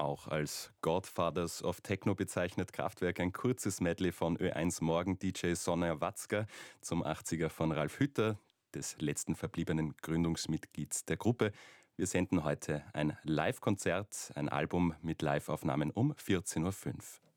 Auch als Godfathers of Techno bezeichnet Kraftwerk ein kurzes Medley von Ö1 Morgen DJ Sonja Watzka zum 80er von Ralf Hütter, des letzten verbliebenen Gründungsmitglieds der Gruppe. Wir senden heute ein Live-Konzert, ein Album mit Live-Aufnahmen um 14.05 Uhr.